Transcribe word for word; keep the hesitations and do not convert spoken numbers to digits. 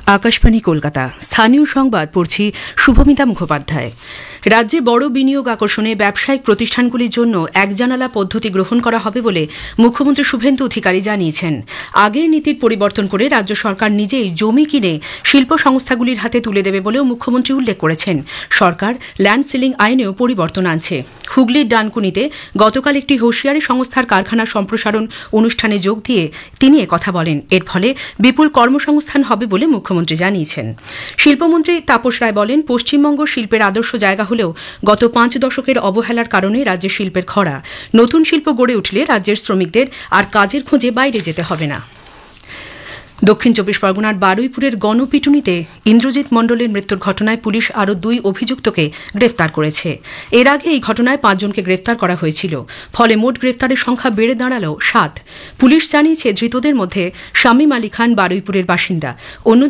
আকাশবাণী কলকাতা। স্থানীয় সংবাদ পড়ছি শুভমিতা মুখোপাধ্যায়। রাজ্যে বড় বিনিয়োগ আকর্ষণে ব্যবসায়িক প্রতিষ্ঠানগুলির জন্য এক জানালা পদ্ধতি গ্রহণ করা হবে বলে মুখ্যমন্ত্রী শুভেন্দু অধিকারী জানিয়েছেন। আগের নীতির পরিবর্তন করে রাজ্য সরকার নিজেই জমি কিনে শিল্প সংস্থাগুলির হাতে তুলে দেবে বলেও মুখ্যমন্ত্রী উল্লেখ করেছেন। সরকার ল্যান্ড সিলিং আইনেও পরিবর্তন আনছে। হুগলির ডানকুনিতে গতকাল একটি হুঁশিয়ারি সংস্থার কারখানা সম্প্রসারণ অনুষ্ঠানে যোগ দিয়ে তিনি একথা বলেন। এর ফলে বিপুল কর্মসংস্থান হবে বলে মুখ্যমন্ত্রী জানিয়েছেন। শিল্পমন্ত্রী তাপস রায় বলেন, পশ্চিমবঙ্গ শিল্পের আদর্শ জায়গা হলেও গত পাঁচ দশকের অবহেলার কারণে রাজ্যের শিল্পের খরা। নতুন শিল্প গড়ে উঠলে রাজ্যের শ্রমিকদের আর কাজের খোঁজে বাইরে যেতে হবে না। দক্ষিণ চব্বিশ পরগনার বারুইপুরের গণপিটুনিতে ইন্দ্রজিৎ মণ্ডলের মৃত্যুর ঘটনায় পুলিশ আরও দুই অভিযুক্তকে গ্রেফতার করেছে। এর আগে এই ঘটনায় পাঁচজনকে গ্রেফতার করা হয়েছিল। ফলে মোট গ্রেফতারের সংখ্যা বেড়ে দাঁড়ালো সাত। পুলিশ জানিয়েছে, ধৃতদের মধ্যে শামীম আলী খান বারুইপুরের বাসিন্দা। অন্য